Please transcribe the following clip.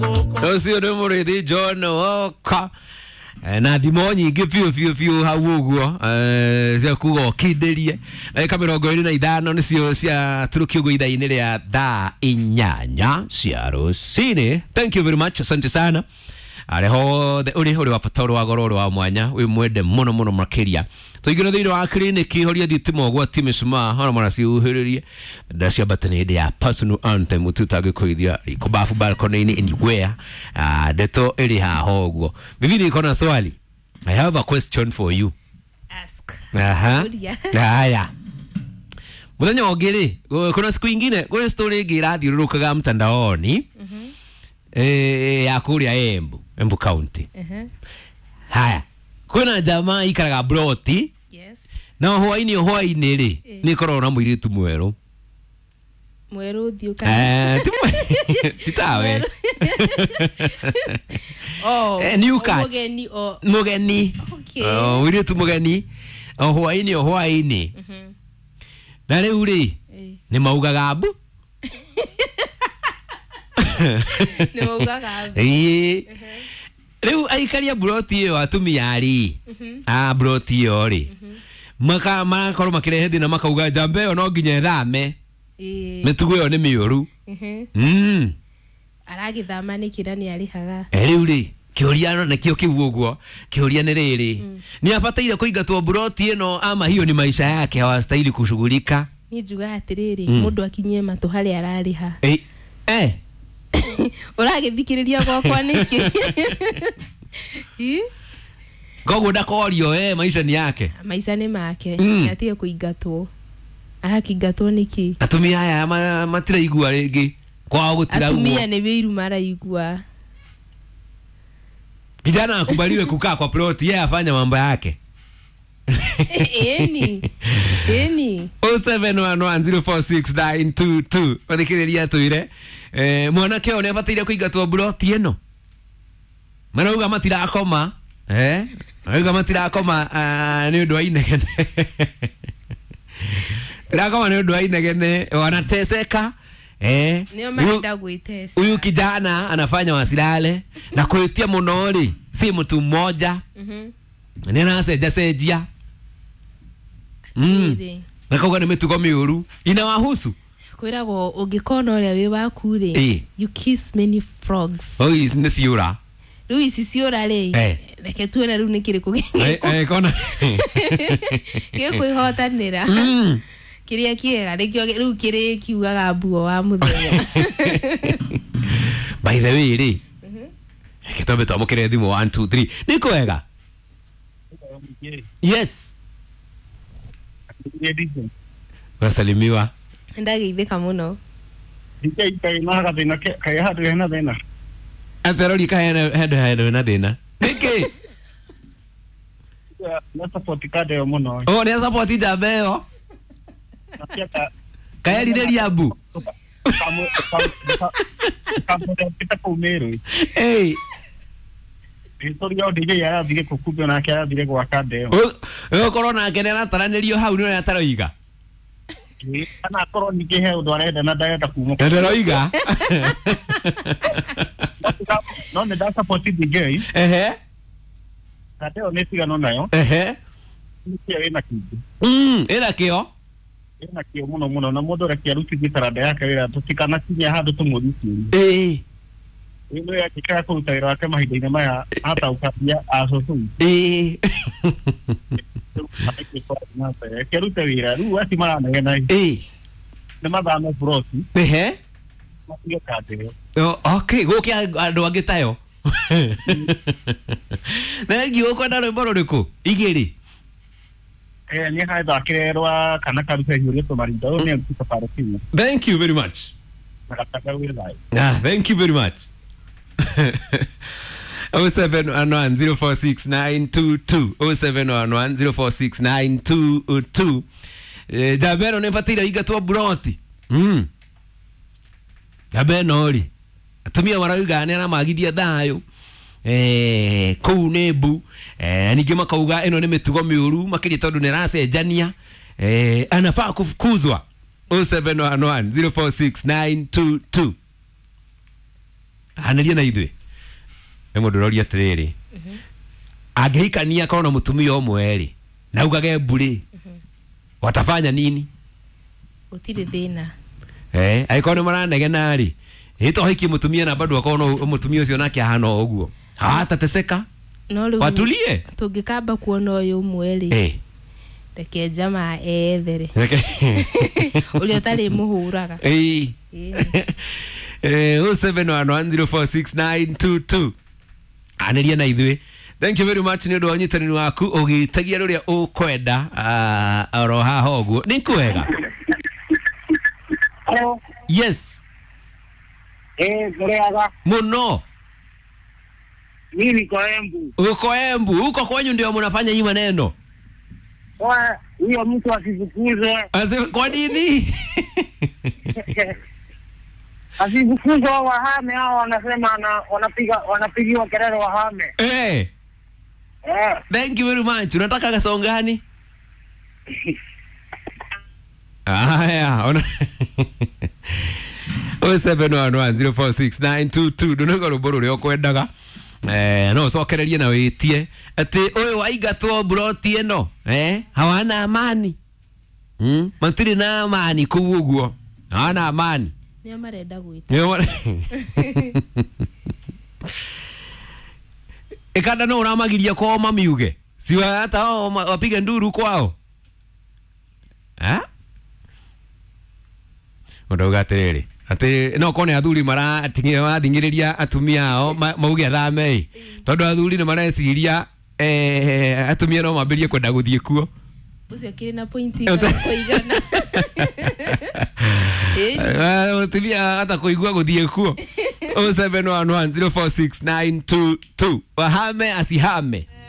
Ucio nĩ mũrĩithi John Oka na thimo nyingĩ biũ hau ũguo cia kuga ũkindĩrie ndagĩka 25 nĩcio cia turuki ũguo ithaa-inĩ rĩa thaa 8 cia rũcinĩ. Thank you very much, asante sana areho uri wa bata wa goro wa mwanya wi mwende muno makiria tuigire thĩinĩ wa clinic horia thitima gwa timu suma hona mara ciuhĩrĩrie ndacia batani ya personal anthem tutagĩkoithia kubafu balcony-inĩ anywhere ndeto ĩrĩ haha ũguo. Bibi niko na swali. I have a question for you. Ask. Haya. Muthenya ongere kuna siku ingine kuna story ĩrathiũrũrũkaga mtandaoni ya kuria Embu County. Haya. Kuna jamaa ikaraga broti. Yes. Na hwaini ri ni korona mũirĩtu mweru. Mweru thiuka. Titawe. Oh. New catch. Mugeni. Okay. Mũirĩtu mugeni. Hwaini. Na rĩu ri ni maugaga mbu. Ni maugaga mbu. Riu aikaria broti yo atumia ri broti yo ri makakorwo makirehe thina makauga jambe yo no nginya thame mitugo yo ni miuru aragithama ni kirani arihaga riu ri kiuria na kio kiu uguo kiuria ni riri ni abataire kuingatwo broti ino ama hiyo ni maisha yake hawastahili kushughulika. Ni juga atiriri mundu akinyie matu hari arariha uragithikiriria gwakwa niki gogo ndakorio maisha ni yake maisha ni make atie kuingatwo arakingatwo niki atumia aya matiraigua ringi kwao gutiraugwa atumia ni biru maraigua kijana akubaliwe kukaa kwa plot yeye afanya mambo yake. Eni 0711046922 wanikireria tuire mwanake one abatire kuingatwo broti eno marauga matirakoma marauga matirakoma ni undu wa inegene tirakoma ni undu wa inegene wanateseka nio maenda gwitesa. Huyu kijana anafanya wasilale na kuitia monori si mtu mmoja nena sejia nakauga ni mitugo miuru inawahusu kwirago ungikona uria wi waku ri you kiss many frogs. Is ni ciura riu isi ciura ri reke tuone riu ni kiriku kona gikwihotanira kiria kiega rikio riu kiri kiugaga mbuo wa muthenya. By the way ri kitombe twamukire thimu 1 2 3 niko wega. Yes. Wasalimiwa. Ndageithika muno. Ndikai na thina kai hadu hena thina. Aterori kai hadu na thina. Niki? Na support kade yo muno. Oh, ni support jambe yo. Kai lideria abu. Kamu kita kumero. Historia o DJ ya bige kukubyo na kya bige kwa kade yo corona kenera taranĩrio hau nĩ ataroiga ana korwo nikihe udware na ndaenda kuma ndaroiga no ne da support DJ kade one tigano nayo nikia ina kingi ina kio muno na mundu rekia ruti gitarada yake wira tutikana kinya handu tumuriki ino ya kikaya kurutaira wake mahinda-inĩ maya hata ukambia asosu kerute wira riu ati maranegena ni mathame broti matige kade okay gokia andu angĩ tayo na ngio kwenda rwĩmbo rũrĩkũ igĩrĩ ni haitha akirerwa kana karuta hiyo marinda ni kutoka pale chini. Thank you very much. Thank you very much. 0711046922 0711046922 Jabero nefatira igatwa broti Jabeno ri atumia marauga ni ana magithia thayo kuu nebu ningĩ makauga eno nĩ mĩtugo mĩũru makĩria tondũ nĩ racenjania anafaa kufukuzwa. 0711046922 Anaria na ithuĩ. Nĩ mũndũ ũroria atĩrĩrĩ. Angĩhikania korwo na mũtumia ũmwe rĩ, na ugage mburi. Watafanya nini? Gũtirĩ thĩna. Angĩkorwo nĩ maranegena rĩ, ĩtohikie mũtumia na bado akorwo no mũtumia ũcio nake ahana ũguo. Hatateseka? No rĩu watulie. Tũngĩkamba kuona ũyũ ũmwe rĩ. Reke jamaa ethere. Ũrĩa ũtarĩ mũhũraga. 0711046922. Aneria na ithuĩ. Thank you very much nĩ ũndũ wa ũnyitanĩri waku ũgĩtegia rũrĩa ũkwenda oro haha ũguo. Nĩ kwega. Hello. Yes. Mreaga. Muno. Mimi niko Embu. Uko Embu, uko kwenyu ndio mnafanya hii maneno. Huyo mtu asifukuzwe. Kwa nini? Asifukuzwe wahame hao wanasema wanapigiwa kelele wahame. Thank you very much. Unataka gasong gani? Haya, 0711046922 ndonego ruboro ryo kwendaga no cokererie na witie ati uyu waigatwo broti eno hawana amani matiri na amani kuguo hawana amani nio marenda gwita ikanda no uramagiria kwa mamiuge si hata wapige nduru kwao Ndauga atiriri ati no kone athuri mara atinge wathingiriria atumia ao mauge athame tondu athuri ni mareciria atumia no mambirie kwenda guthie kuo ucio kiri na pointi kuigana atumia hata kuigua guthie kuo 0711046922 wahame asihame